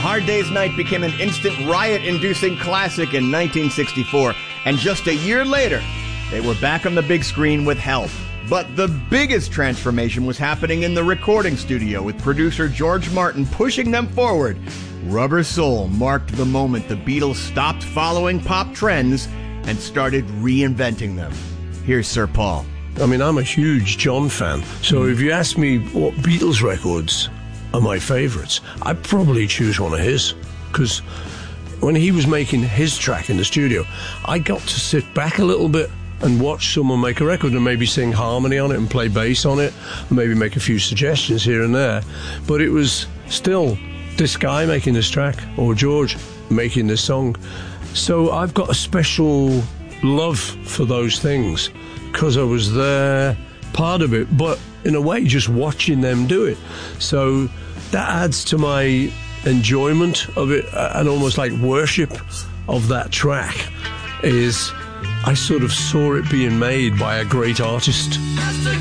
Hard Day's Night became an instant riot-inducing classic in 1964, and just a year later, they were back on the big screen with Help. But the biggest transformation was happening in the recording studio, with producer George Martin pushing them forward. Rubber Soul marked the moment the Beatles stopped following pop trends and started reinventing them. Here's Sir Paul. I mean, I'm a huge John fan, so if you ask me what Beatles records are my favourites, I'd probably choose one of his, because when he was making his track in the studio, I got to sit back a little bit and watch someone make a record and maybe sing harmony on it and play bass on it, and maybe make a few suggestions here and there. But it was still this guy making this track, or George making this song. So I've got a special love for those things, because I was there, part of it, but in a way just watching them do it. So that adds to my enjoyment of it, and almost like worship of that track is I sort of saw it being made by a great artist.